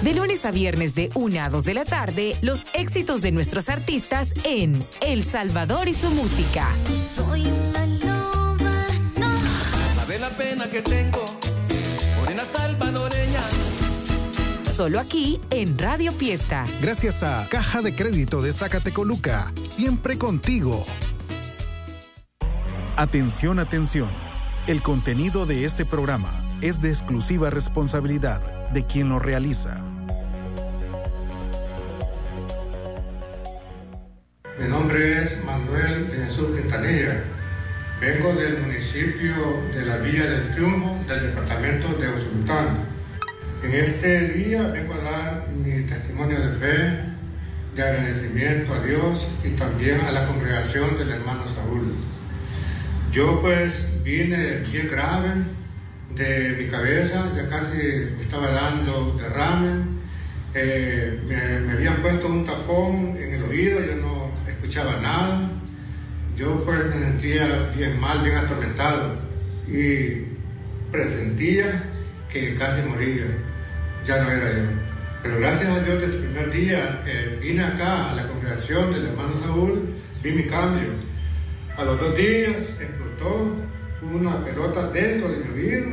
De lunes a viernes de 1 a 2 de la tarde, los éxitos de nuestros artistas en El Salvador y su música. Soy una loba, no. Sabe la pena que tengo, morena salvadoreña. Solo aquí en Radio Fiesta. Gracias a Caja de Crédito de Zacatecoluca, siempre contigo. Atención, atención. El contenido de este programa es de exclusiva responsabilidad de quien lo realiza. Mi nombre es Manuel de Jesús Quintanilla. Vengo del municipio de la Villa del Triunfo, del departamento de Usulután. En este día vengo a dar mi testimonio de fe, de agradecimiento a Dios y también a la congregación del hermano Saúl. Yo pues vine bien grave de mi cabeza, ya casi me estaba dando derrame. Me habían puesto un tapón en el oído, yo no escuchaba nada. Yo pues me sentía bien mal, bien atormentado y presentía que casi moría. Ya no era yo. Pero gracias a Dios, desde el primer día que vine acá a la congregación del hermano Saúl, vi mi cambio. A los 2 días explotó una pelota dentro de mi oído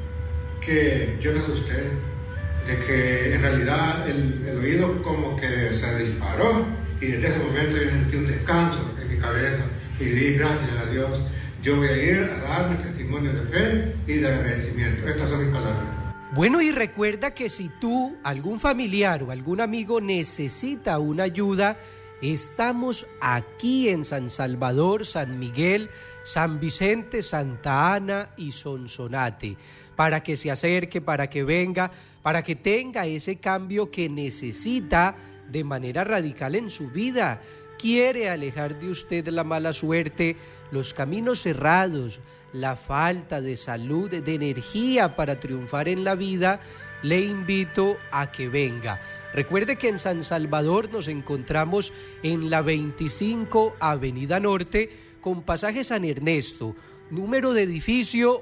que yo me asusté, de que en realidad el oído como que se disparó y desde ese momento yo sentí un descanso en mi cabeza y di gracias a Dios. Yo voy a ir a dar mi testimonio de fe y de agradecimiento. Estas son mis palabras. Bueno, y recuerda que si tú, algún familiar o algún amigo necesita una ayuda, estamos aquí en San Salvador, San Miguel, San Vicente, Santa Ana y Sonsonate, para que se acerque, para que venga, para que tenga ese cambio que necesita de manera radical en su vida. Quiere alejar de usted la mala suerte, los caminos cerrados, la falta de salud, de energía para triunfar en la vida. Le invito a que venga. Recuerde que en San Salvador nos encontramos en la 25 Avenida Norte con pasaje San Ernesto, número de edificio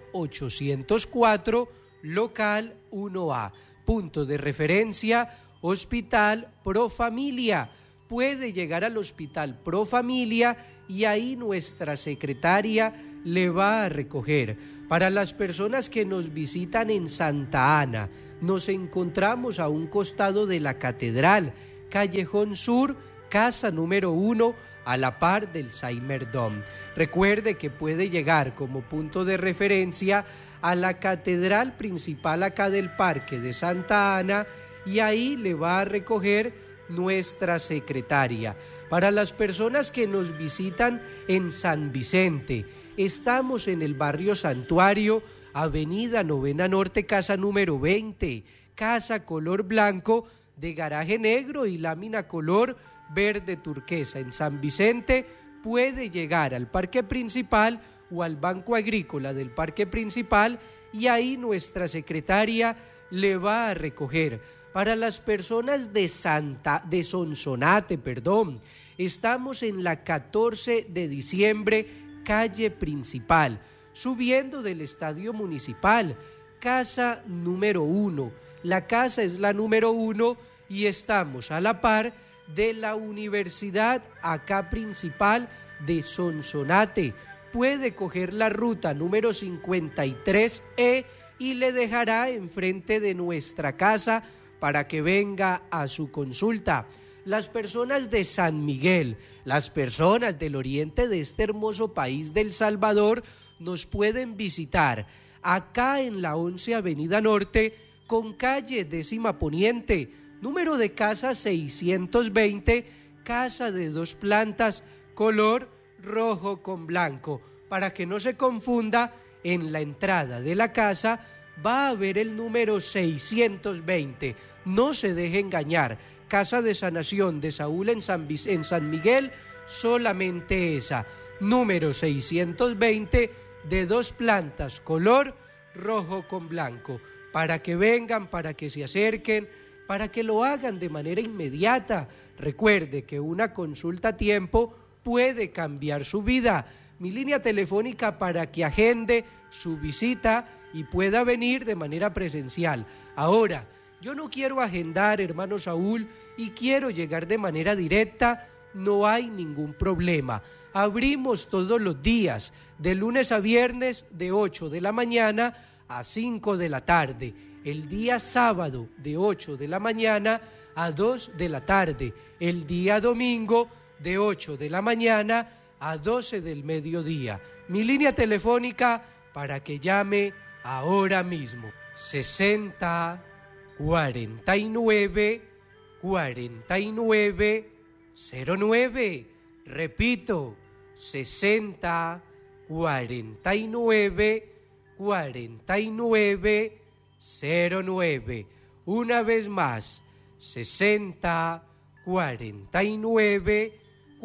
804, local 1A, punto de referencia Hospital Pro Familia. Puede llegar al Hospital Pro Familia y ahí nuestra secretaria le va a recoger. Para las personas que nos visitan en Santa Ana, nos encontramos a un costado de la Catedral, Callejón Sur, casa número 1, a la par del Saimerdom. Recuerde que puede llegar como punto de referencia a la Catedral principal acá del Parque de Santa Ana y ahí le va a recoger nuestra secretaria. Para las personas que nos visitan en San Vicente, estamos en el barrio Santuario, Avenida Novena Norte, casa número 20, casa color blanco de garaje negro y lámina color verde turquesa. En San Vicente puede llegar al parque principal o al banco agrícola del parque principal y ahí nuestra secretaria le va a recoger. Para las personas de Sonsonate, estamos en la 14 de diciembre, calle principal, subiendo del estadio municipal, casa número 1. La casa es la número 1 y estamos a la par de la universidad acá principal de Sonsonate. Puede coger la ruta número 53E y le dejará enfrente de nuestra casa para que venga a su consulta. Las personas de San Miguel, las personas del oriente de este hermoso país del Salvador, nos pueden visitar acá en la 11 Avenida Norte con calle 10ª Poniente, número de casa 620, casa de 2 plantas, color rojo con blanco. Para que no se confunda, en la entrada de la casa va a haber el número 620. No se deje engañar. Casa de Sanación de Saúl en San Miguel, solamente esa. Número 620 de 2 plantas, color rojo con blanco. Para que vengan, para que se acerquen, para que lo hagan de manera inmediata. Recuerde que una consulta a tiempo puede cambiar su vida. Mi línea telefónica para que agende su visita y pueda venir de manera presencial. Ahora, yo no quiero agendar, hermano Saúl, y quiero llegar de manera directa, no hay ningún problema. Abrimos todos los días, de lunes a viernes, de 8 de la mañana a 5 de la tarde. El día sábado, de 8 de la mañana a 2 de la tarde. El día domingo, de 8 de la mañana a 12 del mediodía. Mi línea telefónica para que llame ahora mismo. 60 49 49 09. Repito, 60 49 49 09. Una vez más, 60 49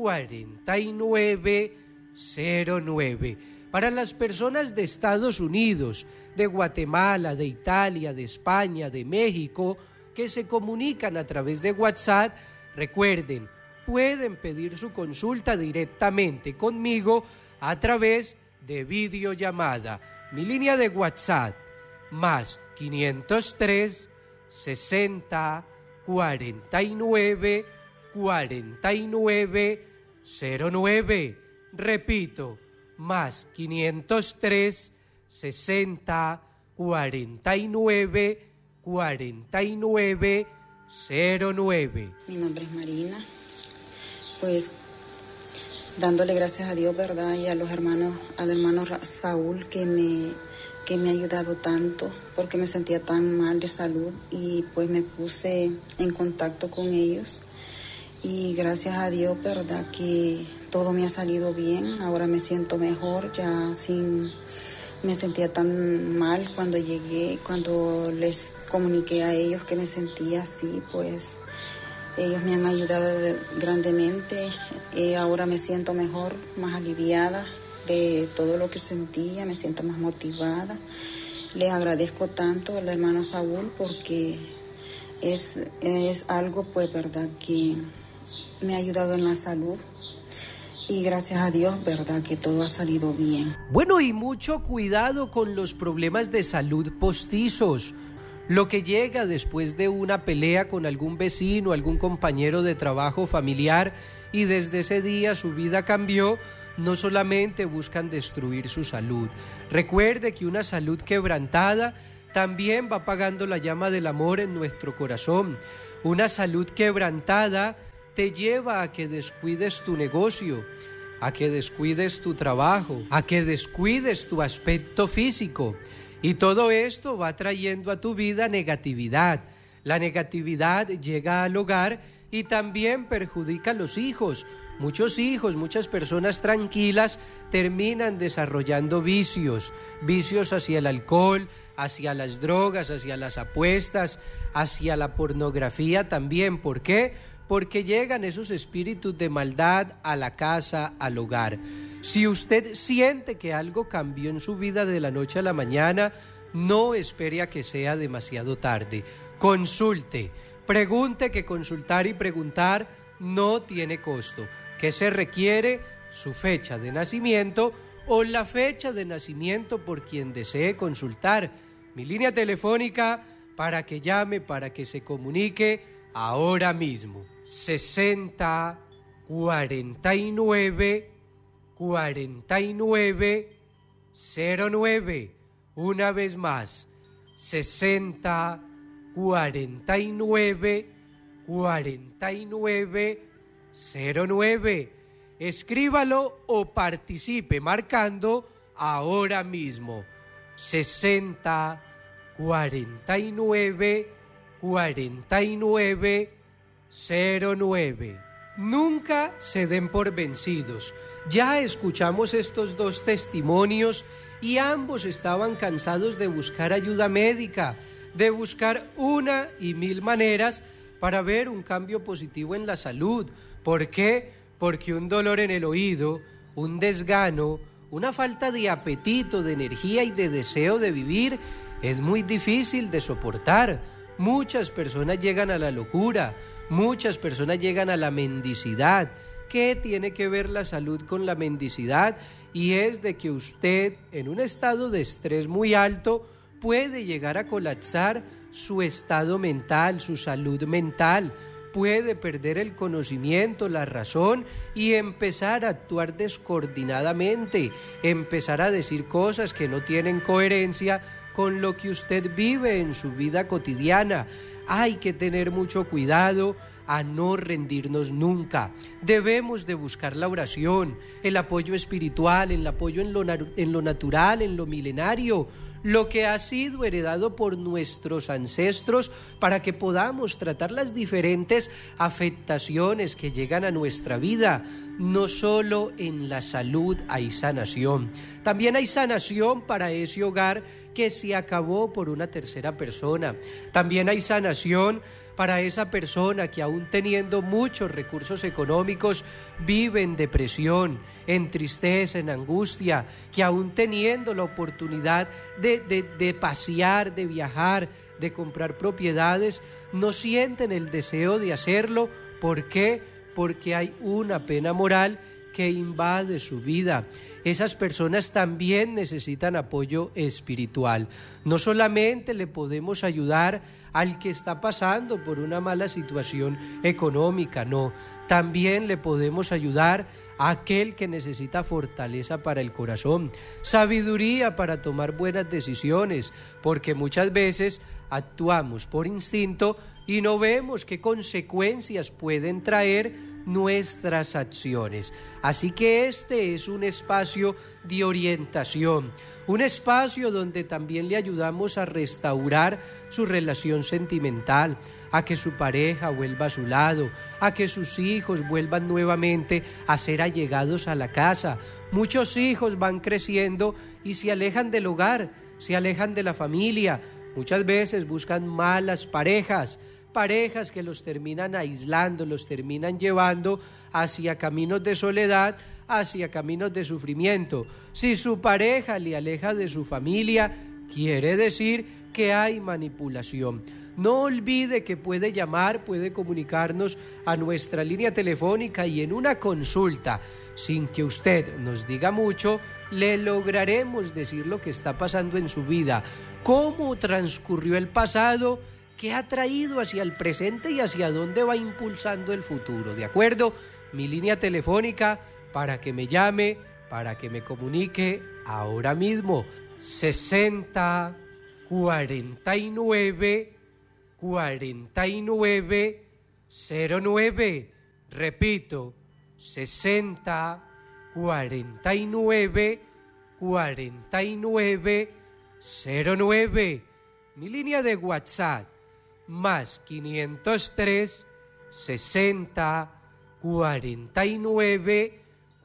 49 09. Para las personas de Estados Unidos, de Guatemala, de Italia, de España, de México, que se comunican a través de WhatsApp, recuerden, pueden pedir su consulta directamente conmigo a través de videollamada. Mi línea de WhatsApp, más 503 60 49 49 09. Repito, más 503 60 49 49 09. Mi nombre es Marina, pues dándole gracias a Dios, ¿verdad? Y a los hermanos, al hermano Saúl que me ha ayudado tanto porque me sentía tan mal de salud y pues me puse en contacto con ellos y gracias a Dios, ¿verdad? Que todo me ha salido bien, ahora me siento mejor, me sentía tan mal cuando llegué, cuando les comuniqué a ellos que me sentía así, pues ellos me han ayudado grandemente, ahora me siento mejor, más aliviada de todo lo que sentía, me siento más motivada. Les agradezco tanto al hermano Saúl porque es algo, pues, verdad, que me ha ayudado en la salud. Y gracias a Dios, verdad, que todo ha salido bien. Bueno, y mucho cuidado con los problemas de salud postizos. Lo que llega después de una pelea con algún vecino, algún compañero de trabajo familiar, y desde ese día su vida cambió, no solamente buscan destruir su salud. Recuerde que una salud quebrantada también va apagando la llama del amor en nuestro corazón. Una salud quebrantada te lleva a que descuides tu negocio, a que descuides tu trabajo, a que descuides tu aspecto físico. Y todo esto va trayendo a tu vida negatividad. La negatividad llega al hogar y también perjudica a los hijos. Muchos hijos, muchas personas tranquilas terminan desarrollando vicios hacia el alcohol, hacia las drogas, hacia las apuestas, hacia la pornografía también. ¿Por qué? Porque llegan esos espíritus de maldad a la casa, al hogar. Si usted siente que algo cambió en su vida de la noche a la mañana, no espere a que sea demasiado tarde. Consulte, pregunte, que consultar y preguntar no tiene costo. ¿Qué se requiere? Su fecha de nacimiento o la fecha de nacimiento por quien desee consultar. Mi línea telefónica para que llame, para que se comunique ahora mismo. 60 49 49 09. Una vez más, 60 49 49 09. Escríbalo o participe marcando ahora mismo. 60 49 49 09. Nunca se den por vencidos. Ya escuchamos estos dos testimonios y ambos estaban cansados de buscar ayuda médica, de buscar una y mil maneras para ver un cambio positivo en la salud. ¿Por qué? Porque un dolor en el oído, un desgano, una falta de apetito, de energía y de deseo de vivir es muy difícil de soportar. Muchas personas llegan a la locura, muchas personas llegan a la mendicidad. ¿Qué tiene que ver la salud con la mendicidad? Y es de que usted, en un estado de estrés muy alto, puede llegar a colapsar su estado mental, su salud mental. Puede perder el conocimiento, la razón y empezar a actuar descoordinadamente, empezar a decir cosas que no tienen coherencia con lo que usted vive en su vida cotidiana. Hay que tener mucho cuidado a no rendirnos nunca. Debemos de buscar la oración, el apoyo espiritual, el apoyo en lo natural, en lo milenario, lo que ha sido heredado por nuestros ancestros para que podamos tratar las diferentes afectaciones que llegan a nuestra vida. No solo en la salud hay sanación, también hay sanación para ese hogar que se acabó por una tercera persona. También hay sanación para esa persona que aún teniendo muchos recursos económicos vive en depresión, en tristeza, en angustia, que aún teniendo la oportunidad de pasear, de viajar, de comprar propiedades, no sienten el deseo de hacerlo. ¿Por qué? Porque hay una pena moral que invade su vida. Esas personas también necesitan apoyo espiritual. No solamente le podemos ayudar al que está pasando por una mala situación económica, no, también le podemos ayudar a aquel que necesita fortaleza para el corazón, sabiduría para tomar buenas decisiones, porque muchas veces actuamos por instinto y no vemos qué consecuencias pueden traer nuestras acciones. Así que este es un espacio de orientación, un espacio donde también le ayudamos a restaurar su relación sentimental, a que su pareja vuelva a su lado, a que sus hijos vuelvan nuevamente a ser allegados a la casa. Muchos hijos van creciendo y se alejan del hogar, se alejan de la familia. Muchas veces buscan malas parejas que los terminan aislando, los terminan llevando hacia caminos de soledad, hacia caminos de sufrimiento. Si su pareja le aleja de su familia, quiere decir que hay manipulación. No olvide que puede llamar, puede comunicarnos a nuestra línea telefónica y en una consulta, sin que usted nos diga mucho, le lograremos decir lo que está pasando en su vida, cómo transcurrió el pasado, qué ha traído hacia el presente y hacia dónde va impulsando el futuro, ¿de acuerdo? Mi línea telefónica para que me llame, para que me comunique ahora mismo, 60 49 49 09. Repito, 60 49 49 09. Mi línea de WhatsApp, más 503 60 49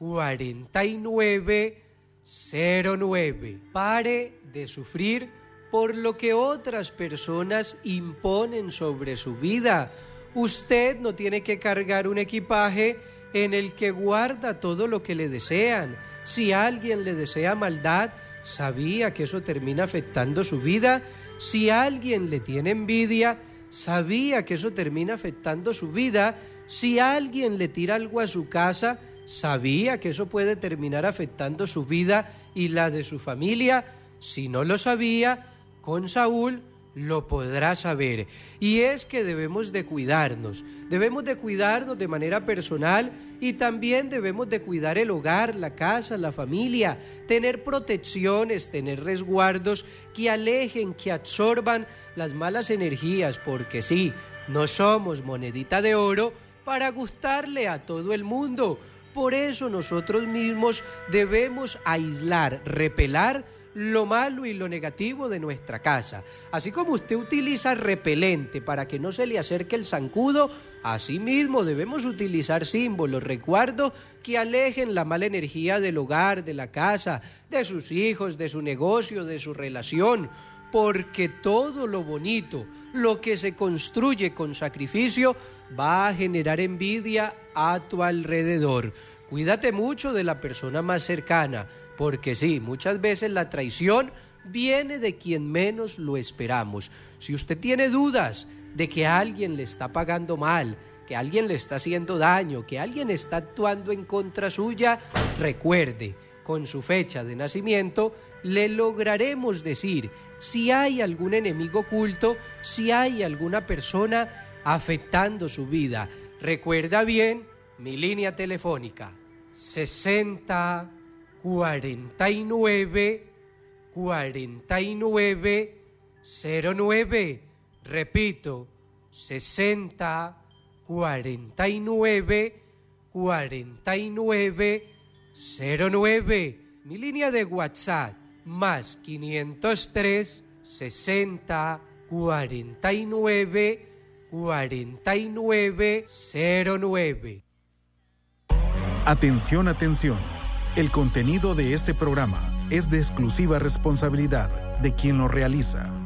49 09. Pare de sufrir por lo que otras personas imponen sobre su vida. Usted no tiene que cargar un equipaje en el que guarda todo lo que le desean. Si alguien le desea maldad, ¿sabía que eso termina afectando su vida? Si alguien le tiene envidia, ¿sabía que eso termina afectando su vida? Si alguien le tira algo a su casa, ¿sabía que eso puede terminar afectando su vida y la de su familia? Si no lo sabía, con Saúl lo podrá saber. Y es que debemos de cuidarnos de manera personal y también debemos de cuidar el hogar, la casa, la familia, tener protecciones, tener resguardos que alejen, que absorban las malas energías, porque sí, no somos monedita de oro para gustarle a todo el mundo. Por eso nosotros mismos debemos aislar, repelar lo malo y lo negativo de nuestra casa. Así como usted utiliza repelente para que no se le acerque el zancudo, asimismo debemos utilizar símbolos, recuerdos que alejen la mala energía del hogar, de la casa, de sus hijos, de su negocio, de su relación, porque todo lo bonito, lo que se construye con sacrificio, va a generar envidia a tu alrededor. Cuídate mucho de la persona más cercana, porque sí, muchas veces la traición viene de quien menos lo esperamos. Si usted tiene dudas de que alguien le está pagando mal, que alguien le está haciendo daño, que alguien está actuando en contra suya, recuerde, con su fecha de nacimiento le lograremos decir si hay algún enemigo oculto, si hay alguna persona afectando su vida. Recuerda bien mi línea telefónica 60 49 49 09. Repito, 60 49 49 09. Mi línea de WhatsApp más 503 60 49 49 09. Atención, atención. El contenido de este programa es de exclusiva responsabilidad de quien lo realiza.